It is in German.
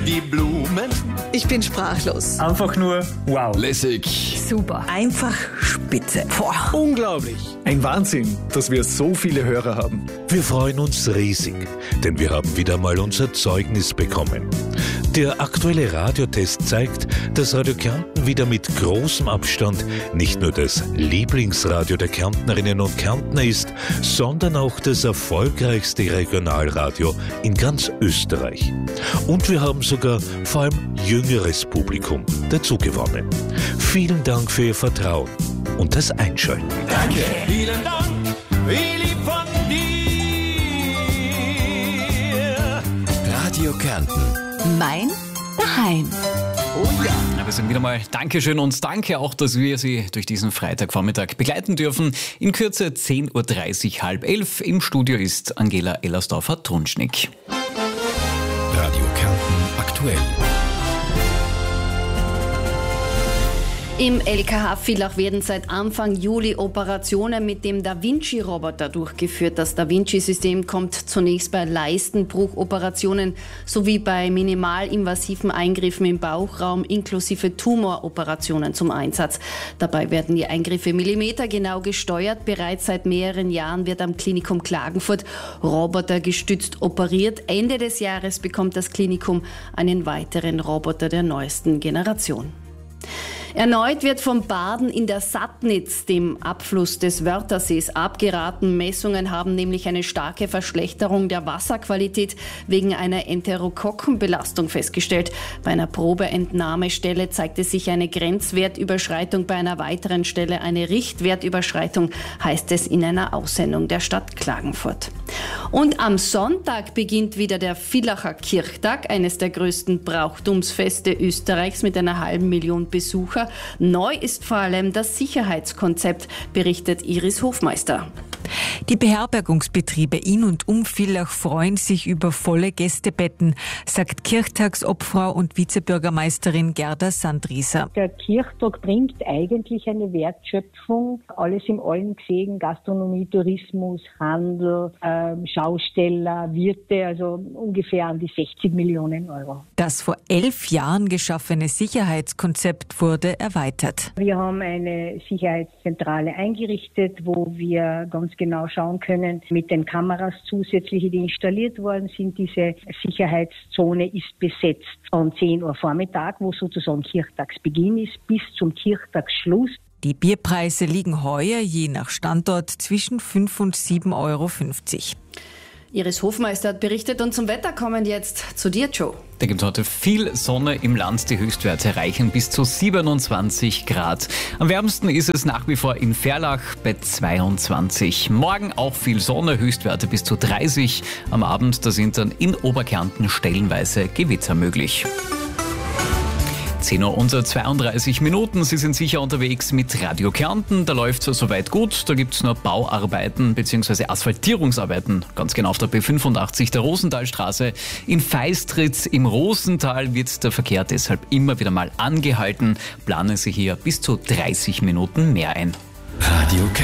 die Blumen. Ich bin sprachlos. Einfach nur wow. Lässig. Super. Einfach spitze. Boah. Unglaublich. Ein Wahnsinn, dass wir so viele Hörer haben. Wir freuen uns riesig, denn wir haben wieder mal unser Zeugnis bekommen. Der aktuelle Radiotest zeigt, dass Radio Kärnten wieder mit großem Abstand nicht nur das Lieblingsradio der Kärntnerinnen und Kärntner ist, sondern auch das erfolgreichste Regionalradio in ganz Österreich. Und wir haben sogar vor allem jüngeres Publikum dazu gewonnen. Vielen Dank für Ihr Vertrauen und das Einschalten. Danke. Vielen Dank, wie lieb von dir. Radio Kärnten. Mein Daheim. Oh ja. Ja, wir sagen wieder mal Dankeschön und danke auch, dass wir Sie durch diesen Freitagvormittag begleiten dürfen. In Kürze 10.30 Uhr, 10:30. Im Studio ist Angela Ellersdorfer-Trunschnick. Radio Kärnten aktuell. Im LKH Villach werden seit Anfang Juli Operationen mit dem Da Vinci-Roboter durchgeführt. Das Da Vinci-System kommt zunächst bei Leistenbruchoperationen sowie bei minimalinvasiven Eingriffen im Bauchraum inklusive Tumoroperationen zum Einsatz. Dabei werden die Eingriffe millimetergenau gesteuert. Bereits seit mehreren Jahren wird am Klinikum Klagenfurt robotergestützt operiert. Ende des Jahres bekommt das Klinikum einen weiteren Roboter der neuesten Generation. Erneut wird vom Baden in der Sattnitz, dem Abfluss des Wörthersees, abgeraten. Messungen haben nämlich eine starke Verschlechterung der Wasserqualität wegen einer Enterokokkenbelastung festgestellt. Bei einer Probeentnahmestelle zeigte sich eine Grenzwertüberschreitung, bei einer weiteren Stelle eine Richtwertüberschreitung, heißt es in einer Aussendung der Stadt Klagenfurt. Und am Sonntag beginnt wieder der Villacher Kirchtag, eines der größten Brauchtumsfeste Österreichs mit einer halben Million Besucher. Neu ist vor allem das Sicherheitskonzept, berichtet Iris Hofmeister. Die Beherbergungsbetriebe in und um Villach freuen sich über volle Gästebetten, sagt Kirchtagsobfrau und Vizebürgermeisterin Gerda Sandrieser. Der Kirchtag bringt eigentlich eine Wertschöpfung, alles im Allen gesehen, Gastronomie, Tourismus, Handel, Schausteller, Wirte, also ungefähr an die 60 Millionen Euro. Das vor 11 Jahren geschaffene Sicherheitskonzept wurde erweitert. Wir haben eine Sicherheitszentrale eingerichtet, wo wir ganz genau schauen können, mit den Kameras zusätzliche, die installiert worden sind. Diese Sicherheitszone ist besetzt von 10 Uhr Vormittag, wo sozusagen Kirchtagsbeginn ist, bis zum Kirchtagsschluss. Die Bierpreise liegen heuer je nach Standort zwischen 5 und 7,50 Euro. Iris Hofmeister hat berichtet und zum Wetter kommen jetzt zu dir, Joe. Da gibt es heute viel Sonne im Land. Die Höchstwerte erreichen bis zu 27 Grad. Am wärmsten ist es nach wie vor in Verlach bei 22. Morgen auch viel Sonne, Höchstwerte bis zu 30. Am Abend, da sind dann in Oberkärnten stellenweise Gewitter möglich. 10 Uhr und 32 Minuten. Sie sind sicher unterwegs mit Radio Kärnten. Da läuft es soweit gut. Da gibt es nur Bauarbeiten bzw. Asphaltierungsarbeiten. Ganz genau auf der B85 der Rosenthalstraße. In Feistritz im Rosental wird der Verkehr deshalb immer wieder mal angehalten. Planen Sie hier bis zu 30 Minuten mehr ein. Radio Kärnten.